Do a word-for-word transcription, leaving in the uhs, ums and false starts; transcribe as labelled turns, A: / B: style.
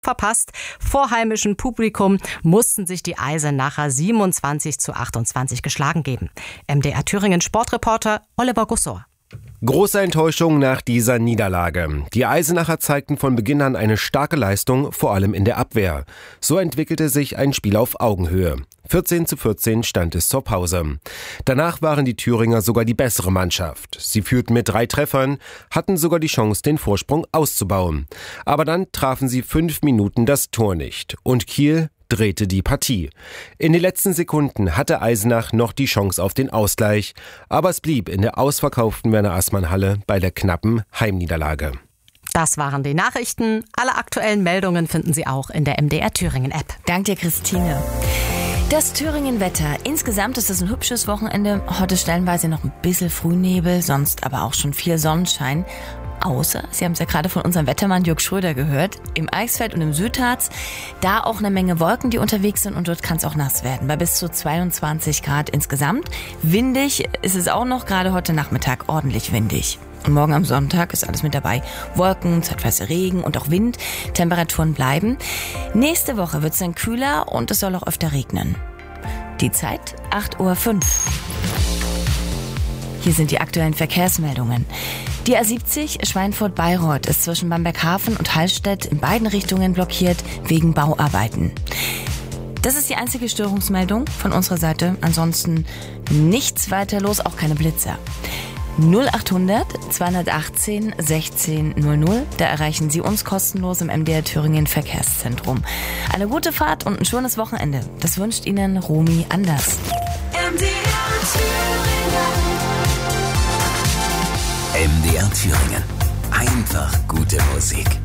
A: verpasst. Vor heimischem Publikum mussten sich die Eisenacher siebenundzwanzig zu achtundzwanzig geschlagen geben. M D R Thüringen Sportreporter Oliver Gussor.
B: Große Enttäuschung nach dieser Niederlage. Die Eisenacher zeigten von Beginn an eine starke Leistung, vor allem in der Abwehr. So entwickelte sich ein Spiel auf Augenhöhe. vierzehn zu vierzehn stand es zur Pause. Danach waren die Thüringer sogar die bessere Mannschaft. Sie führten mit drei Treffern, hatten sogar die Chance, den Vorsprung auszubauen. Aber dann trafen sie fünf Minuten das Tor nicht. Und Kiel drehte die Partie. In den letzten Sekunden hatte Eisenach noch die Chance auf den Ausgleich, aber es blieb in der ausverkauften Werner-Aßmann-Halle bei der knappen Heimniederlage.
A: Das waren die Nachrichten. Alle aktuellen Meldungen finden Sie auch in der M D R Thüringen-App.
C: Dank dir, Christine. Das Thüringen-Wetter. Insgesamt ist es ein hübsches Wochenende. Heute stellenweise noch ein bisschen Frühnebel, sonst aber auch schon viel Sonnenschein. Außer, Sie haben es ja gerade von unserem Wettermann Jörg Schröder gehört, im Eichsfeld und im Südharz, da auch eine Menge Wolken, die unterwegs sind und dort kann es auch nass werden, bei bis zu zweiundzwanzig Grad insgesamt. Windig ist es auch noch, gerade heute Nachmittag ordentlich windig. Und morgen am Sonntag ist alles mit dabei. Wolken, zeitweise Regen und auch Wind. Temperaturen bleiben. Nächste Woche wird es dann kühler und es soll auch öfter regnen. Die Zeit acht Uhr fünf. Hier sind die aktuellen Verkehrsmeldungen. Die A siebzig Schweinfurt-Bayreuth ist zwischen Bamberghafen und Hallstedt in beiden Richtungen blockiert wegen Bauarbeiten. Das ist die einzige Störungsmeldung von unserer Seite. Ansonsten nichts weiter los, auch keine Blitzer. null achthundert zweihundertachtzehn sechzehn null null. Da erreichen Sie uns kostenlos im M D R Thüringen Verkehrszentrum. Eine gute Fahrt und ein schönes Wochenende. Das wünscht Ihnen Romy Anders.
D: M D R Thüringen. M D R Thüringen. Einfach gute Musik.